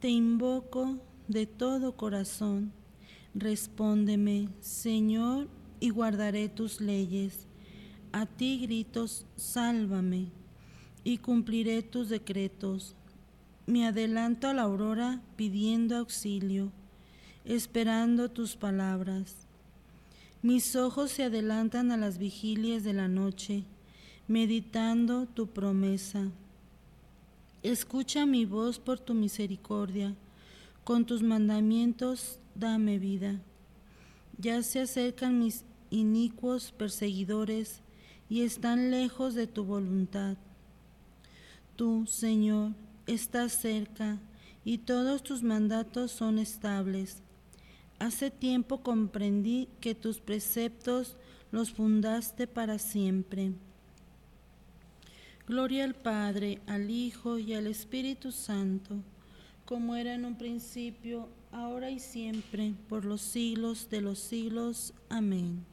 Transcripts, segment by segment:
Te invoco de todo corazón. Respóndeme, Señor, y guardaré tus leyes. A ti gritos, sálvame, y cumpliré tus decretos. Me adelanto a la aurora pidiendo auxilio, esperando tus palabras. Mis ojos se adelantan a las vigilias de la noche, meditando tu promesa. Escucha mi voz por tu misericordia, con tus mandamientos dame vida. Ya se acercan mis inicuos perseguidores y están lejos de tu voluntad. Tú, Señor, estás cerca y todos tus mandatos son estables. Hace tiempo comprendí que tus preceptos los fundaste para siempre. Gloria al Padre, al Hijo y al Espíritu Santo, como era en un principio, ahora y siempre, por los siglos de los siglos. Amén.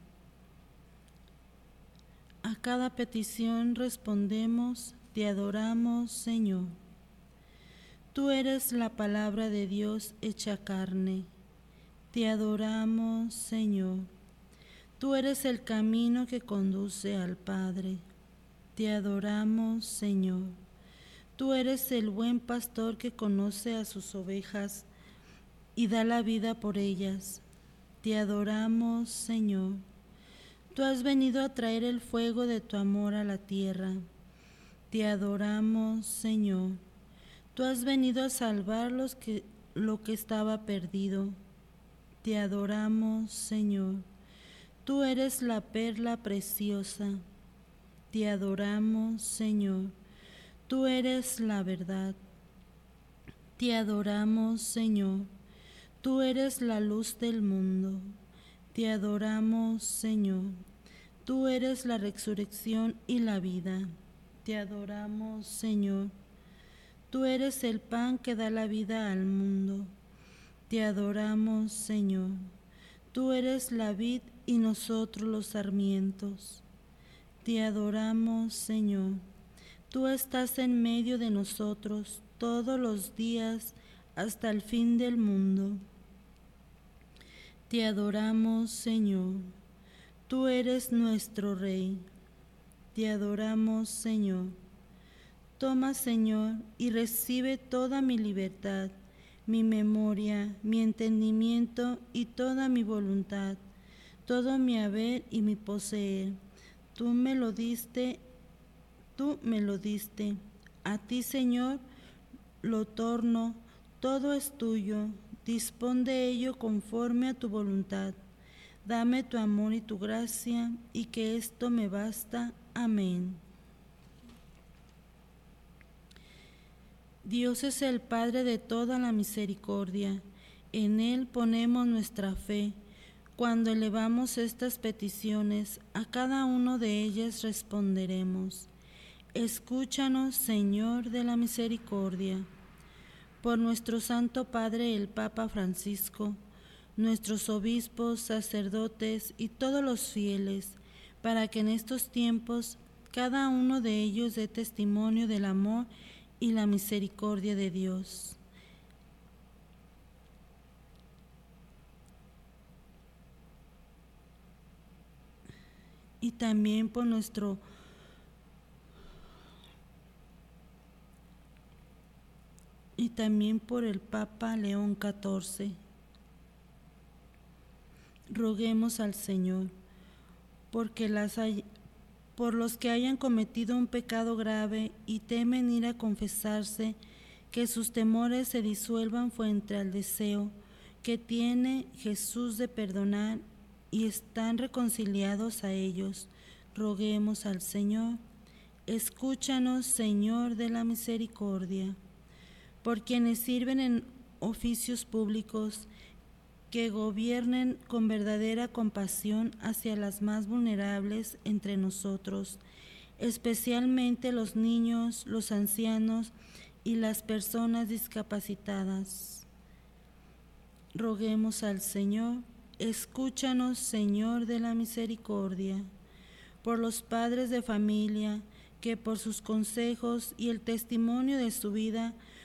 A cada petición respondemos, te adoramos, Señor. Tú eres la palabra de Dios hecha carne. Te adoramos, Señor. Tú eres el camino que conduce al Padre. Te adoramos, Señor. Tú eres el buen pastor que conoce a sus ovejas y da la vida por ellas. Te adoramos, Señor. Tú has venido a traer el fuego de tu amor a la tierra. Te adoramos, Señor. Tú has venido a salvar lo que estaba perdido. Te adoramos, Señor. Tú eres la perla preciosa. Te adoramos, Señor. Tú eres la verdad. Te adoramos, Señor. Tú eres la luz del mundo. Te adoramos, Señor. Tú eres la resurrección y la vida. Te adoramos, Señor. Tú eres el pan que da la vida al mundo. Te adoramos, Señor. Tú eres la vid y nosotros los sarmientos. Te adoramos, Señor. Tú estás en medio de nosotros todos los días hasta el fin del mundo. Te adoramos, Señor. Tú eres nuestro Rey. Te adoramos, Señor. Toma, Señor, y recibe toda mi libertad, mi memoria, mi entendimiento y toda mi voluntad, todo mi haber y mi poseer. Tú me lo diste. A ti, Señor, lo torno, todo es tuyo. Dispón de ello conforme a tu voluntad. Dame tu amor y tu gracia, y que esto me basta. Amén. Dios es el Padre de toda la misericordia. En Él ponemos nuestra fe. Cuando elevamos estas peticiones, a cada uno de ellas responderemos. Escúchanos, Señor de la misericordia. Por nuestro Santo Padre el Papa Francisco, nuestros obispos, sacerdotes y todos los fieles, para que en estos tiempos cada uno de ellos dé testimonio del amor y la misericordia de Dios. Y también por el Papa León XIV. Roguemos al Señor, por los que hayan cometido un pecado grave y temen ir a confesarse, que sus temores se disuelvan frente al deseo que tiene Jesús de perdonar y están reconciliados a ellos. Roguemos al Señor. Escúchanos, Señor de la misericordia. Por quienes sirven en oficios públicos, que gobiernen con verdadera compasión hacia las más vulnerables entre nosotros, especialmente los niños, los ancianos y las personas discapacitadas. Roguemos al Señor. Escúchanos, Señor de la misericordia. Por los padres de familia, que por sus consejos y el testimonio de su vida